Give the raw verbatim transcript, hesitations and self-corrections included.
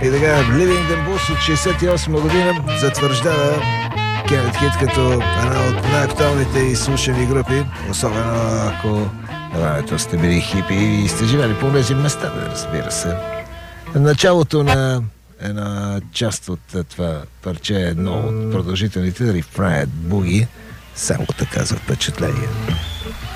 И така, Living the Blues от шейсет и осма година затвърждава Кенет Хит като една от най-актуалните и слушани групи, особено ако на времето сте били хипи и сте живели по тези места, разбира се. Началото на една част от това парче е едно от продължителните рефрен Буги, само така за впечатление.